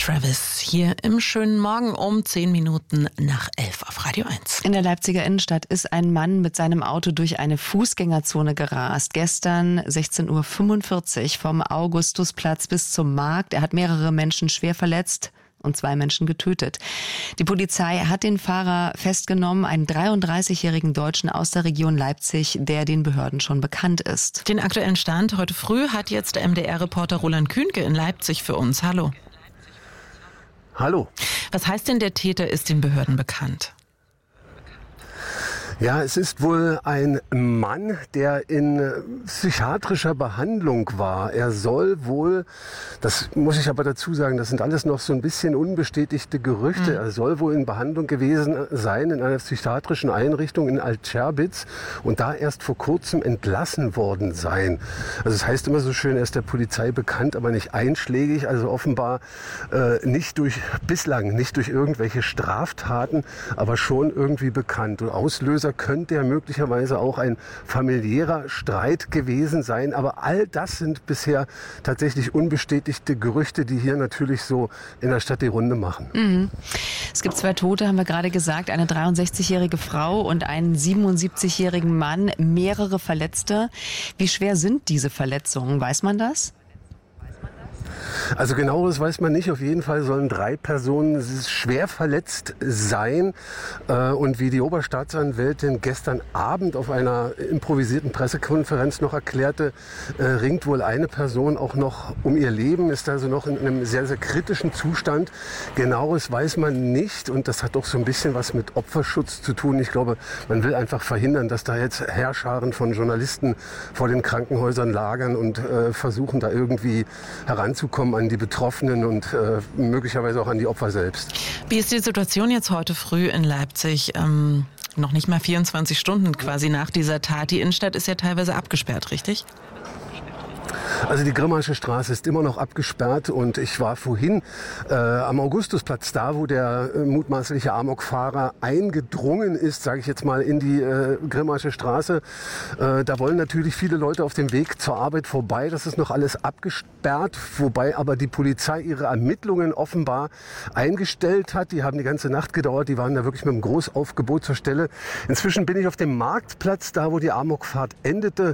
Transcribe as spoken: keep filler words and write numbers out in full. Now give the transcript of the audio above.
Travis hier im schönen Morgen um zehn Minuten nach elf auf Radio eins. In der Leipziger Innenstadt ist ein Mann mit seinem Auto durch eine Fußgängerzone gerast. Gestern sechzehn Uhr fünfundvierzig vom Augustusplatz bis zum Markt. Er hat mehrere Menschen schwer verletzt und zwei Menschen getötet. Die Polizei hat den Fahrer festgenommen, einen dreiunddreißigjährigen Deutschen aus der Region Leipzig, der den Behörden schon bekannt ist. Den aktuellen Stand heute früh hat jetzt der M D R-Reporter Roland Kühnke in Leipzig für uns. Hallo. Hallo. Was heißt denn, der Täter ist den Behörden bekannt? Ja, es ist wohl ein Mann, der in psychiatrischer Behandlung war. Er soll wohl, das muss ich aber dazu sagen, das sind alles noch so ein bisschen unbestätigte Gerüchte. Mhm. Er soll wohl in Behandlung gewesen sein in einer psychiatrischen Einrichtung in Alt-Scherbitz und da erst vor kurzem entlassen worden sein. Also es heißt immer so schön, er ist der Polizei bekannt, aber nicht einschlägig. Also offenbar äh, nicht durch, bislang nicht durch irgendwelche Straftaten, aber schon irgendwie bekannt. Und Auslöser könnte ja möglicherweise auch ein familiärer Streit gewesen sein. Aber all das sind bisher tatsächlich unbestätigte Gerüchte, die hier natürlich so in der Stadt die Runde machen. Mhm. Es gibt zwei Tote, haben wir gerade gesagt, eine dreiundsechzigjährige Frau und einen siebenundsiebzigjährigen Mann, mehrere Verletzte. Wie schwer sind diese Verletzungen? Weiß man das? Also genaueres weiß man nicht. Auf jeden Fall sollen drei Personen schwer verletzt sein. Und wie die Oberstaatsanwältin gestern Abend auf einer improvisierten Pressekonferenz noch erklärte, ringt wohl eine Person auch noch um ihr Leben, ist also noch in einem sehr, sehr kritischen Zustand. Genaueres weiß man nicht und das hat doch so ein bisschen was mit Opferschutz zu tun. Ich glaube, man will einfach verhindern, dass da jetzt Heerscharen von Journalisten vor den Krankenhäusern lagern und äh, versuchen da irgendwie heranzukommen an die Betroffenen und äh, möglicherweise auch an die Opfer selbst. Wie ist die Situation jetzt heute früh in Leipzig? Ähm, noch nicht mal vierundzwanzig Stunden quasi nach dieser Tat. Die Innenstadt ist ja teilweise abgesperrt, richtig? Also die Grimmaische Straße ist immer noch abgesperrt und ich war vorhin äh, am Augustusplatz, da wo der äh, mutmaßliche Amokfahrer eingedrungen ist, sage ich jetzt mal, in die äh, Grimmaische Straße. Äh, da wollen natürlich viele Leute auf dem Weg zur Arbeit vorbei. Das ist noch alles abgesperrt, wobei aber die Polizei ihre Ermittlungen offenbar eingestellt hat. Die haben die ganze Nacht gedauert, die waren da wirklich mit einem Großaufgebot zur Stelle. Inzwischen bin ich auf dem Marktplatz, da wo die Amokfahrt endete.